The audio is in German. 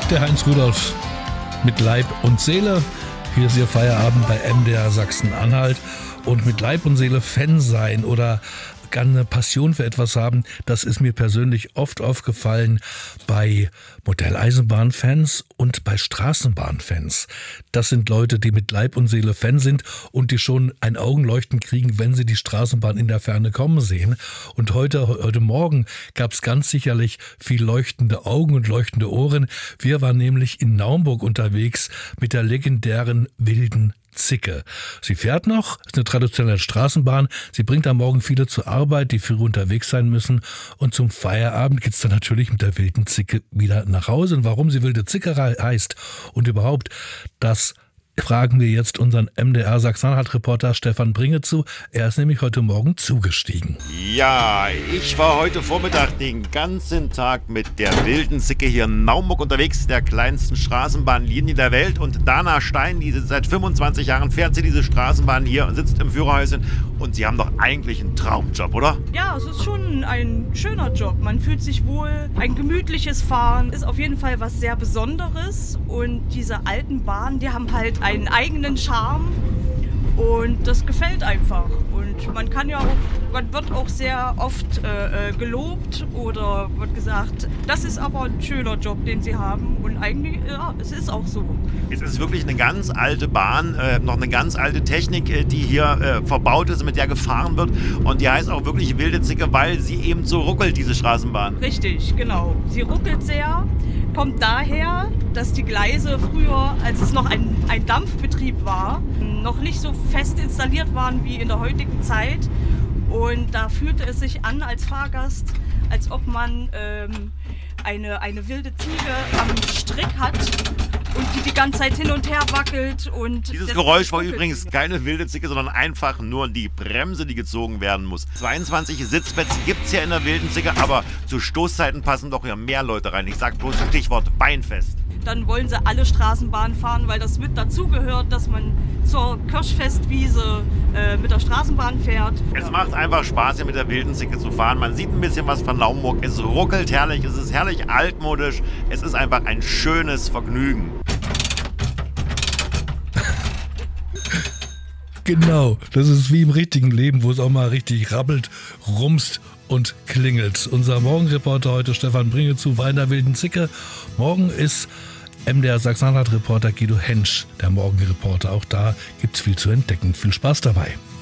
Der Heinz Rudolf mit Leib und Seele. Hier ist Ihr Feierabend bei MDR Sachsen-Anhalt. Und mit Leib und Seele Fan sein oder gar eine Passion für etwas haben, das ist mir persönlich oft aufgefallen bei Modelleisenbahnfans und bei Straßenbahnfans. Das sind Leute, die mit Leib und Seele Fan sind und die schon ein Augenleuchten kriegen, wenn sie die Straßenbahn in der Ferne kommen sehen. Und heute Morgen gab es ganz sicherlich viel leuchtende Augen und leuchtende Ohren. Wir waren nämlich in Naumburg unterwegs mit der legendären Wilden Zicke. Sie fährt noch, ist eine traditionelle Straßenbahn. Sie bringt am Morgen viele zur Arbeit, die früh unterwegs sein müssen. Und zum Feierabend geht's dann natürlich mit der Wilden Zicke wieder nach Hause. Und warum sie Wilde Zicke heißt und überhaupt, das fragen wir jetzt unseren MDR Sachsen-Anhalt-Reporter Stefan Bringezu. Er ist nämlich heute Morgen zugestiegen. Ja, ich war heute Vormittag den ganzen Tag mit der Wilden Zicke hier in Naumburg unterwegs, der kleinsten Straßenbahnlinie der Welt. Und Dana Stein, seit 25 Jahren fährt sie diese Straßenbahn hier und sitzt im Führerhäuschen. Und Sie haben doch eigentlich einen Traumjob, oder? Ja, es ist schon ein schöner Job. Man fühlt sich wohl. Ein gemütliches Fahren ist auf jeden Fall was sehr Besonderes. Und diese alten Bahnen, die haben halt einen eigenen Charme. Und das gefällt einfach. Und man wird auch sehr oft gelobt oder wird gesagt, das ist aber ein schöner Job, den Sie haben. Und eigentlich, ja, es ist auch so. Es ist wirklich eine ganz alte Bahn, noch eine ganz alte Technik, die hier verbaut ist, mit der gefahren wird. Und die heißt auch wirklich Wilde Zicke, weil sie eben so ruckelt, diese Straßenbahn. Richtig, genau. Sie ruckelt sehr. Kommt daher, dass die Gleise früher, als es noch ein Dampfbetrieb war, noch nicht so fest installiert waren wie in der heutigen Zeit. Und da fühlte es sich an als Fahrgast, als ob man eine wilde Ziege am Strick hat und die ganze Zeit hin und her wackelt. Und dieses Geräusch war übrigens keine wilde Zicke, sondern einfach nur die Bremse, die gezogen werden muss. 22 Sitzplätze gibt es ja in der Wilden Zicke, aber zu Stoßzeiten passen doch ja mehr Leute rein. Ich sag bloß Stichwort Weinfest. Dann wollen sie alle Straßenbahnen fahren, weil das mit dazugehört, dass man zur Kirschfestwiese mit der Straßenbahn fährt. Es macht einfach Spaß, hier mit der Wilden Zicke zu fahren. Man sieht ein bisschen was von Naumburg. Es ruckelt herrlich, es ist herrlich altmodisch. Es ist einfach ein schönes Vergnügen. Genau, das ist wie im richtigen Leben, wo es auch mal richtig rabbelt, rumst und klingelt. Unser Morgenreporter heute, Stefan Bringezu, war in der Wilden Zicke. Morgen ist MDR Sachsen-Anhalt-Reporter Guido Hensch, der Morgenreporter. Auch da gibt's viel zu entdecken. Viel Spaß dabei.